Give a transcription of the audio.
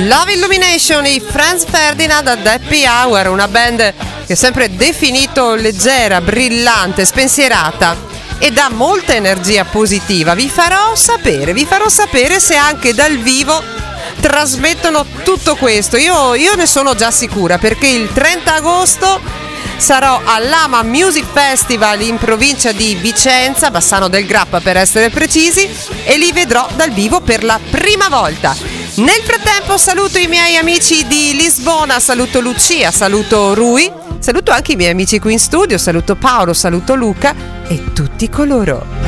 Love Illumination, i Franz Ferdinand ad Happy Hour, una band che è sempre definito leggera, brillante, spensierata e dà molta energia positiva. Vi farò sapere se anche dal vivo trasmettono tutto questo. Io ne sono già sicura, perché il 30 agosto sarò all'Ama Music Festival in provincia di Vicenza, Bassano del Grappa per essere precisi, e li vedrò dal vivo per la prima volta. Nel frattempo saluto i miei amici di Lisbona, saluto Lucia, saluto Rui, saluto anche i miei amici qui in studio, saluto Paolo, saluto Luca e tutti coloro